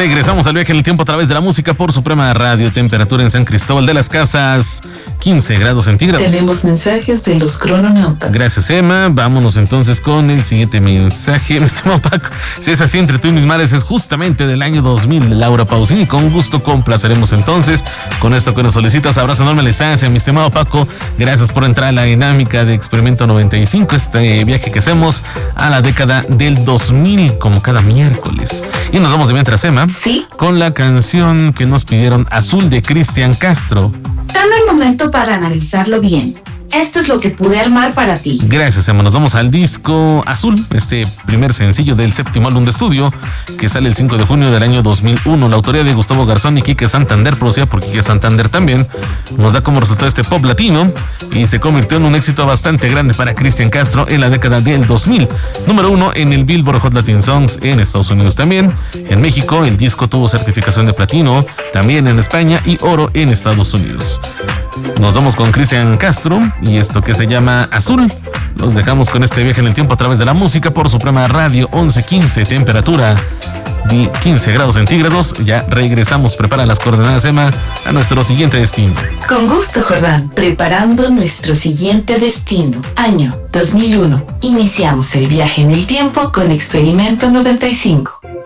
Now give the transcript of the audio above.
Regresamos al viaje en el tiempo a través de la música por Suprema Radio. Temperatura en San Cristóbal de las Casas, 15 grados centígrados. Tenemos mensajes de los crononautas. Gracias, Emma. Vámonos entonces con el siguiente mensaje. Mi estimado Paco, si es así, Entre tú y mis mares es justamente del año 2000 de Laura Pausini. Con gusto complaceremos entonces con esto que nos solicitas. Abrazo enorme a la distancia, mi estimado Paco. Gracias por entrar a la dinámica de Experimento 95, este viaje que hacemos a la década del 2000, como cada miércoles. Y nos vamos de mientras, Emma, ¿sí?, con la canción que nos pidieron, Azul, de Cristian Castro. Dame un momento para analizarlo bien. Esto es lo que pude armar para ti. Gracias, Emma. Nos vamos al disco Azul, este primer sencillo del 7º álbum de estudio, que sale el 5 de junio del año 2001. La autoría de Gustavo Garzón y Quique Santander, producida por Quique Santander también, nos da como resultado este pop latino y se convirtió en un éxito bastante grande para Cristian Castro en la década del 2000. Número 1 en el Billboard Hot Latin Songs en Estados Unidos también. En México, el disco tuvo certificación de platino, también en España, y oro en Estados Unidos. Nos vamos con Cristian Castro y esto que se llama Azul. Los dejamos con este viaje en el tiempo a través de la música por Suprema Radio. 11:15, temperatura de 15 grados centígrados. Ya regresamos. Prepara las coordenadas, Emma, a nuestro siguiente destino. Con gusto, Jordán. Preparando nuestro siguiente destino. Año 2001. Iniciamos el viaje en el tiempo con Experimento 95.